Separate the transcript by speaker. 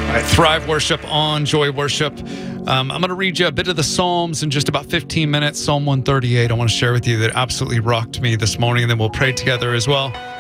Speaker 1: Thrive Worship on Joy Worship. I'm going to read you a bit of the Psalms in just about 15 minutes. Psalm 138 I want to share with you that absolutely rocked me this morning, and then we'll pray together as well.